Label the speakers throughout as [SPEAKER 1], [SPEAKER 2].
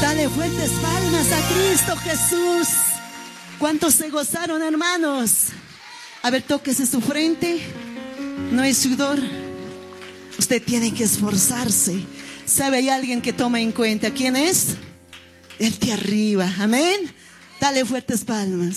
[SPEAKER 1] Dale fuertes palmas a Cristo Jesús. ¿Cuántos se gozaron, hermanos? A ver, tóquese su frente. No es sudor. Usted tiene que esforzarse. ¿Sabe? Hay alguien que toma en cuenta. ¿Quién es? El de arriba. Amén. Dale fuertes palmas.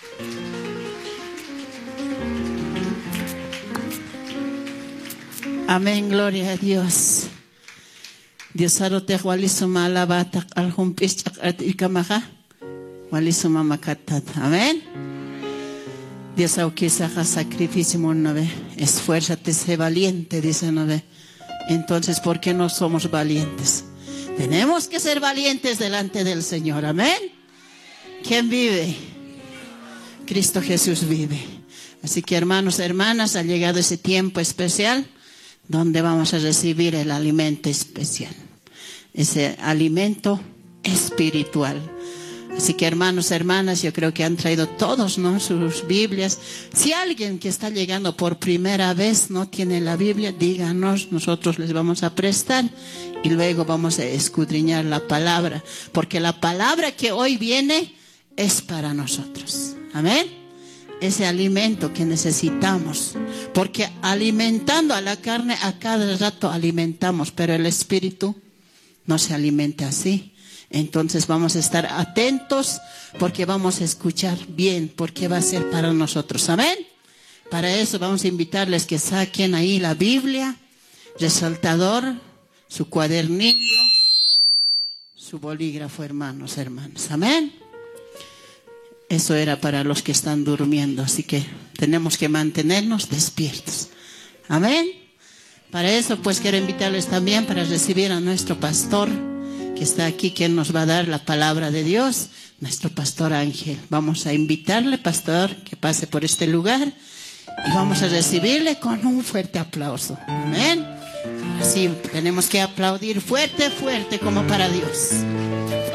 [SPEAKER 1] Amén, gloria a Dios. Dios arote walisuma alabata aljumpis ikamaja walisuma makatat. Amén. Dios auquisaja sacrificio monove. Esfuérzate, sé valiente, dice nove. Entonces, ¿por qué no somos valientes? Tenemos que ser valientes delante del Señor. Amén. ¿Quién vive? Cristo Jesús vive. Así que, hermanos, hermanas, ha llegado ese tiempo especial donde vamos a recibir el alimento especial, ese alimento espiritual. Así que, hermanos, hermanas, yo creo que han traído todos, ¿no?, sus Biblias. Si alguien que está llegando por primera vez no tiene la Biblia, díganos, nosotros les vamos a prestar y luego vamos a escudriñar la palabra, porque la palabra que hoy viene es para nosotros. Amén. Ese alimento que necesitamos, porque alimentando a la carne a cada rato alimentamos, pero el espíritu no se alimenta así. Entonces vamos a estar atentos, porque vamos a escuchar bien, porque va a ser para nosotros. Amén. Para eso vamos a invitarles que saquen ahí la Biblia, resaltador, su cuadernillo, su bolígrafo, hermanos, hermanas. Amén. Eso era para los que están durmiendo, así que tenemos que mantenernos despiertos. Amén. Para eso, pues, quiero invitarles también para recibir a nuestro pastor que está aquí, quien nos va a dar la palabra de Dios, nuestro pastor Ángel. Vamos a invitarle, pastor, que pase por este lugar y vamos a recibirle con un fuerte aplauso. Amén. Así tenemos que aplaudir fuerte, fuerte, como para Dios.